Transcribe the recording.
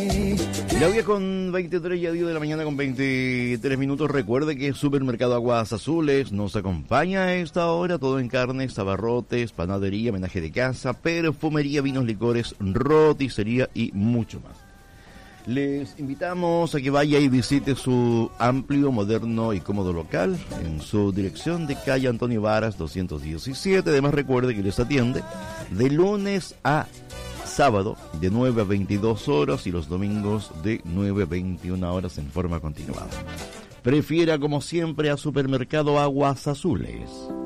La voy con 23, ya 10 de la mañana con 23 minutos. Recuerde que Supermercado Aguas Azules nos acompaña a esta hora, todo en carnes, abarrotes, panadería, menaje de casa, perfumería, vinos, licores, roticería y mucho más. Les invitamos a que vaya y visite su amplio, moderno y cómodo local en su dirección de calle Antonio Varas 217. Además recuerde que les atiende de lunes a sábado de 9 a 22 horas y los domingos de 9 a 21 horas en forma continuada. Prefiera como siempre a Supermercado Aguas Azules.